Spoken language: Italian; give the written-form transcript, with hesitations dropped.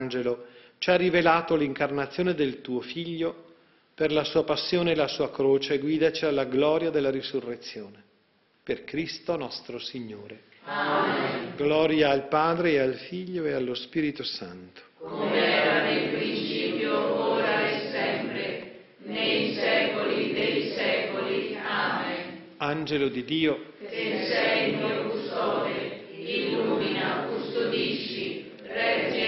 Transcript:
Angelo ci ha rivelato l'incarnazione del tuo Figlio, per la sua passione e la sua croce, guidaci alla gloria della risurrezione. Per Cristo nostro Signore. Amen. Gloria al Padre, e al Figlio, e allo Spirito Santo. Come era nel principio, ora e sempre, nei secoli dei secoli. Amen. Angelo di Dio, Che sei il mio custode, illumina, custodisci, regge